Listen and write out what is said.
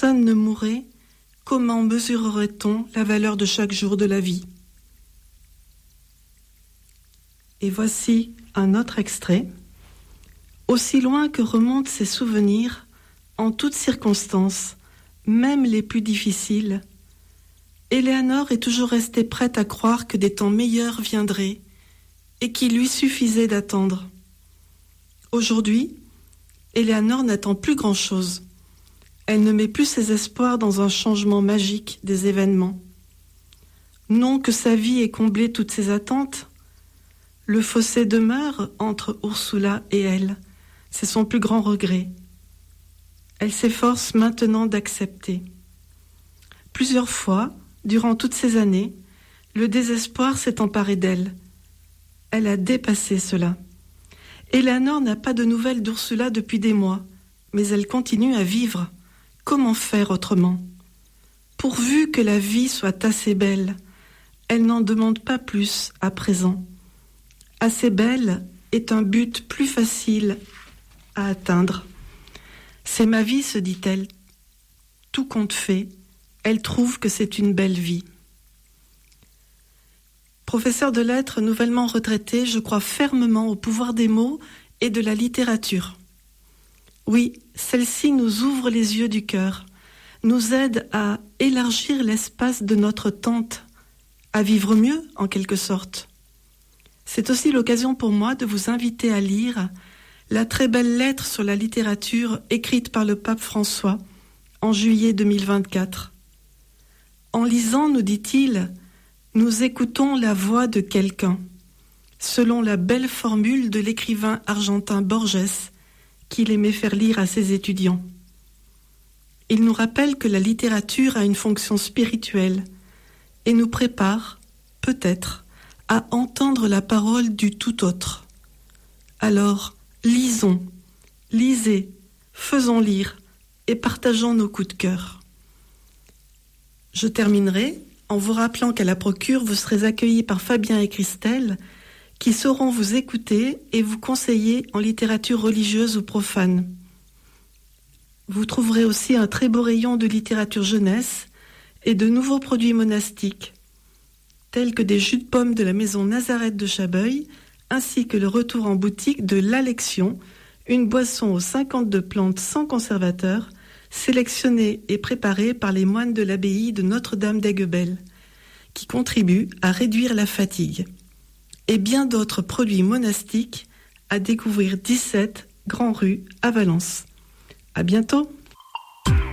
personne ne mourrait, comment mesurerait-on la valeur de chaque jour de la vie ? Et voici un autre extrait. Aussi loin que remontent ses souvenirs, en toutes circonstances, même les plus difficiles, Éléanore est toujours restée prête à croire que des temps meilleurs viendraient et qu'il lui suffisait d'attendre. Aujourd'hui, Éléanore n'attend plus grand-chose. Elle ne met plus ses espoirs dans un changement magique des événements. Non que sa vie ait comblé toutes ses attentes. Le fossé demeure entre Ursula et elle. C'est son plus grand regret. Elle s'efforce maintenant d'accepter. Plusieurs fois, durant toutes ces années, le désespoir s'est emparé d'elle. Elle a dépassé cela. Éléanore n'a pas de nouvelles d'Ursula depuis des mois, mais elle continue à vivre. Comment faire autrement ? Pourvu que la vie soit assez belle, elle n'en demande pas plus à présent. Assez belle est un but plus facile à atteindre. C'est ma vie, se dit-elle. Tout compte fait, elle trouve que c'est une belle vie. Professeur de lettres nouvellement retraité, je crois fermement au pouvoir des mots et de la littérature. Oui, celle-ci nous ouvre les yeux du cœur, nous aide à élargir l'espace de notre tente, à vivre mieux en quelque sorte. C'est aussi l'occasion pour moi de vous inviter à lire la très belle lettre sur la littérature écrite par le pape François en juillet 2024. En lisant, nous dit-il, nous écoutons la voix de quelqu'un, selon la belle formule de l'écrivain argentin Borges, qu'il aimait faire lire à ses étudiants. Il nous rappelle que la littérature a une fonction spirituelle et nous prépare, peut-être, à entendre la parole du tout autre. Alors, lisons, lisez, faisons lire et partageons nos coups de cœur. Je terminerai en vous rappelant qu'à la Procure, vous serez accueillis par Fabien et Christelle, qui sauront vous écouter et vous conseiller en littérature religieuse ou profane. Vous trouverez aussi un très beau rayon de littérature jeunesse et de nouveaux produits monastiques, tels que des jus de pommes de la maison Nazareth de Chabeuil, ainsi que le retour en boutique de l'Alection, une boisson aux 52 plantes sans conservateur, sélectionnée et préparée par les moines de l'abbaye de Notre-Dame d'Aiguebelle, qui contribue à réduire la fatigue. Et bien d'autres produits monastiques à découvrir 17 Grand Rue à Valence. À bientôt!